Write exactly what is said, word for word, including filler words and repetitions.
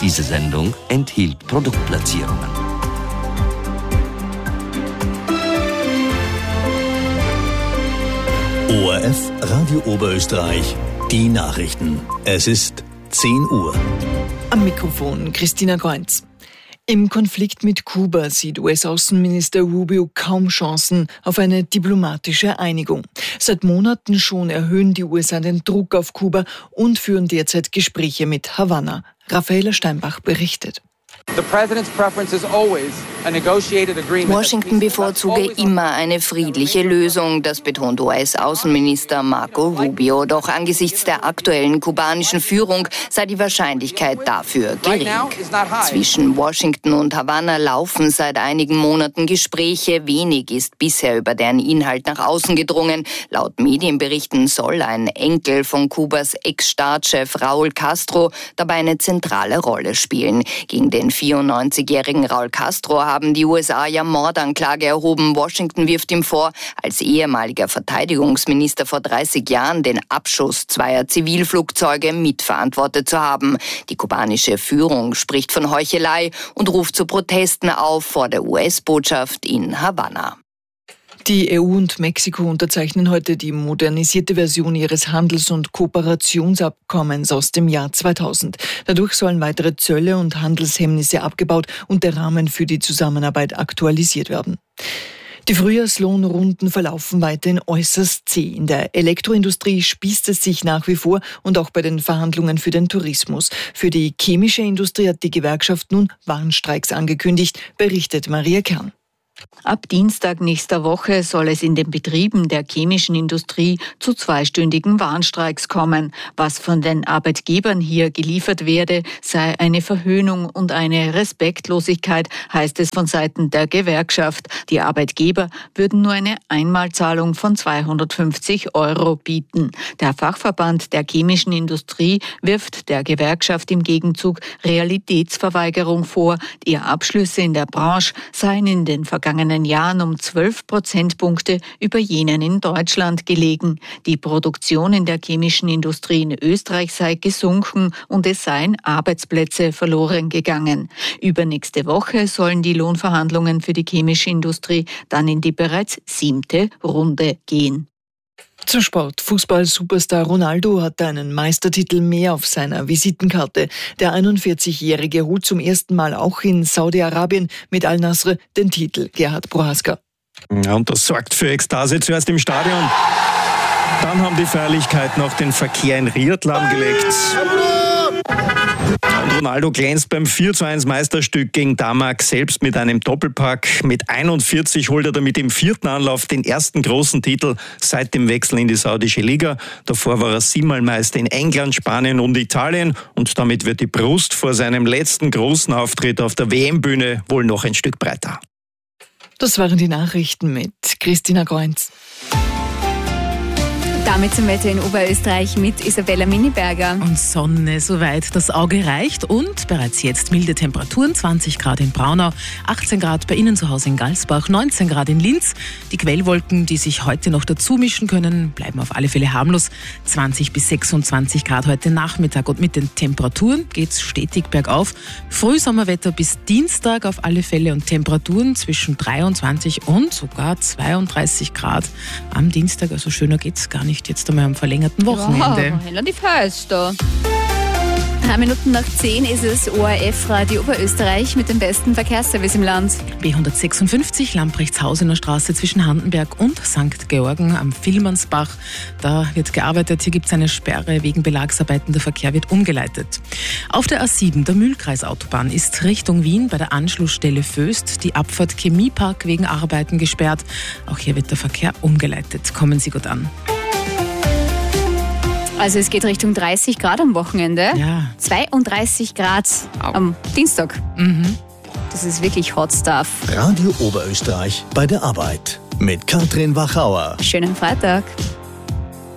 Diese Sendung enthielt Produktplatzierungen. O R F Radio Oberösterreich, die Nachrichten. Es ist zehn Uhr. Am Mikrofon Christina Kreuz. Im Konflikt mit Kuba sieht U S-Außenminister Rubio kaum Chancen auf eine diplomatische Einigung. Seit Monaten schon erhöhen die U S A den Druck auf Kuba und führen derzeit Gespräche mit Havanna. Raffaela Steinbach berichtet. Washington bevorzuge immer eine friedliche Lösung, das betont U S-Außenminister Marco Rubio. Doch angesichts der aktuellen kubanischen Führung sei die Wahrscheinlichkeit dafür gering. Zwischen Washington und Havanna laufen seit einigen Monaten Gespräche. Wenig ist bisher über deren Inhalt nach außen gedrungen. Laut Medienberichten soll ein Enkel von Kubas Ex-Staatschef Raúl Castro dabei eine zentrale Rolle spielen. Gegen den vierundneunzigjährigen Raúl Castro haben die U S A ja Mordanklage erhoben. Washington wirft ihm vor, als ehemaliger Verteidigungsminister vor dreißig Jahren den Abschuss zweier Zivilflugzeuge mitverantwortet zu haben. Die kubanische Führung spricht von Heuchelei und ruft zu Protesten auf vor der U S-Botschaft in Havanna. Die E U und Mexiko unterzeichnen heute die modernisierte Version ihres Handels- und Kooperationsabkommens aus dem Jahr zweitausend. Dadurch sollen weitere Zölle und Handelshemmnisse abgebaut und der Rahmen für die Zusammenarbeit aktualisiert werden. Die Frühjahrslohnrunden verlaufen weiterhin äußerst zäh. In der Elektroindustrie spießt es sich nach wie vor und auch bei den Verhandlungen für den Tourismus. Für die chemische Industrie hat die Gewerkschaft nun Warnstreiks angekündigt, berichtet Maria Kern. Ab Dienstag nächster Woche soll es in den Betrieben der chemischen Industrie zu zweistündigen Warnstreiks kommen. Was von den Arbeitgebern hier geliefert werde, sei eine Verhöhnung und eine Respektlosigkeit, heißt es von Seiten der Gewerkschaft. Die Arbeitgeber würden nur eine Einmalzahlung von zweihundertfünfzig Euro bieten. Der Fachverband der chemischen Industrie wirft der Gewerkschaft im Gegenzug Realitätsverweigerung vor. Die Abschlüsse in der Branche seien in den vergangenen Jahren um zwölf Prozentpunkte über jenen in Deutschland gelegen. Die Produktion in der chemischen Industrie in Österreich sei gesunken und es seien Arbeitsplätze verloren gegangen. Übernächste Woche sollen die Lohnverhandlungen für die chemische Industrie dann in die bereits siebte Runde gehen. Zum Sport. Fußball-Superstar Ronaldo hat einen Meistertitel mehr auf seiner Visitenkarte. Der einundvierzigjährige holt zum ersten Mal auch in Saudi-Arabien mit Al-Nasr den Titel. Gerhard Prohaska. Ja, und das sorgt für Ekstase zuerst im Stadion. Dann haben die Feierlichkeiten auch den Verkehr in Riyadh lahmgelegt. Und Ronaldo glänzt beim vier zu eins Meisterstück gegen Damak selbst mit einem Doppelpack. Mit einundvierzig holt er damit im vierten Anlauf den ersten großen Titel seit dem Wechsel in die saudische Liga. Davor war er siebenmal Meister in England, Spanien und Italien. Und damit wird die Brust vor seinem letzten großen Auftritt auf der W M-Bühne wohl noch ein Stück breiter. Das waren die Nachrichten mit Christina Kreuz. Damit zum Wetter in Oberösterreich mit Isabella Miniberger. Und Sonne, soweit das Auge reicht und bereits jetzt milde Temperaturen, zwanzig Grad in Braunau, achtzehn Grad bei Ihnen zu Hause in Galsbach, neunzehn Grad in Linz. Die Quellwolken, die sich heute noch dazu mischen können, bleiben auf alle Fälle harmlos. zwanzig bis sechsundzwanzig Grad heute Nachmittag und mit den Temperaturen geht's stetig bergauf. Frühsommerwetter bis Dienstag auf alle Fälle und Temperaturen zwischen dreiundzwanzig und sogar zweiunddreißig Grad am Dienstag. Also schöner geht's gar nicht. Jetzt einmal am verlängerten Wochenende. Wow, relativ heiß da. Drei Minuten nach zehn ist es O R F Radio Oberösterreich mit dem besten Verkehrsservice im Land. B hundertsechsundfünfzig Lamprechtshausener Straße zwischen Hardenberg und Sankt Georgen am Villmannsbach. Da wird gearbeitet. Hier gibt es eine Sperre wegen Belagsarbeiten. Der Verkehr wird umgeleitet. Auf der A sieben, der Mühlkreisautobahn, ist Richtung Wien bei der Anschlussstelle Föst die Abfahrt Chemiepark wegen Arbeiten gesperrt. Auch hier wird der Verkehr umgeleitet. Kommen Sie gut an. Also es geht Richtung dreißig Grad am Wochenende. Ja. zweiunddreißig Grad am Dienstag. Mhm. Das ist wirklich Hot Stuff. Radio Oberösterreich bei der Arbeit mit Katrin Wachauer. Schönen Freitag.